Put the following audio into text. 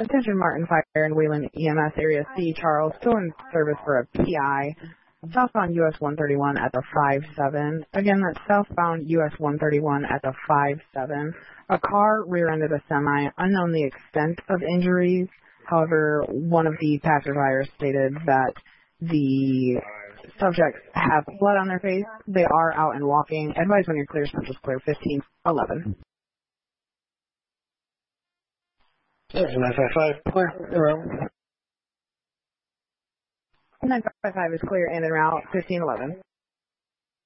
Attention Martin Fire and Wayland EMS Area C. Charles, still in service for a PI. Southbound US 131 at the 5-7. Again, that's southbound US 131 at the 5-7. A car rear-ended a semi. Unknown the extent of injuries. However, one of the passerbyers stated that the subjects have blood on their face. They are out and walking. Advise when you're clear. Central's clear. 1511. 955, clear. En route. 955 is clear and en route. 1511.